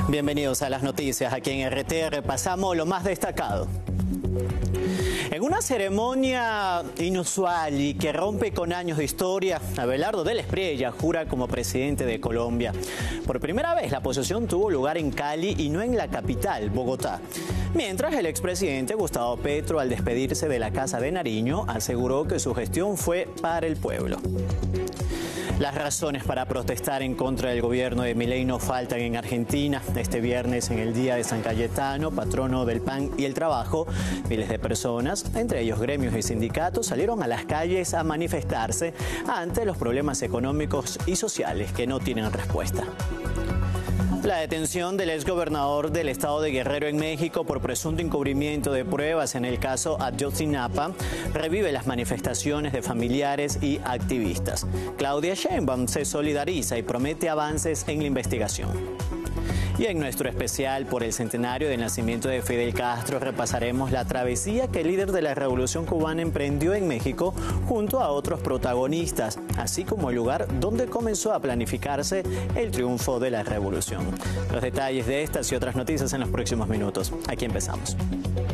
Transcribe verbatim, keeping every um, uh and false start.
Bienvenidos a las noticias. Aquí en R T repasamos lo más destacado. En una ceremonia inusual y que rompe con años de historia, Abelardo del Espriella jura como presidente de Colombia. Por primera vez la posesión tuvo lugar en Cali y no en la capital, Bogotá. Mientras el expresidente Gustavo Petro, al despedirse de la Casa de Nariño, aseguró que su gestión fue para el pueblo. Las razones para protestar en contra del gobierno de Milei no faltan en Argentina. Este viernes, en el Día de San Cayetano, patrono del pan y el trabajo, miles de personas, entre ellos gremios y sindicatos, salieron a las calles a manifestarse ante los problemas económicos y sociales que no tienen respuesta. La detención del exgobernador del estado de Guerrero en México por presunto encubrimiento de pruebas en el caso Ayotzinapa revive las manifestaciones de familiares y activistas. Claudia Sheinbaum se solidariza y promete avances en la investigación. Y en nuestro especial por el centenario del nacimiento de Fidel Castro repasaremos la travesía que el líder de la Revolución Cubana emprendió en México junto a otros protagonistas, así como el lugar donde comenzó a planificarse el triunfo de la revolución. Los detalles de estas y otras noticias en los próximos minutos. Aquí empezamos.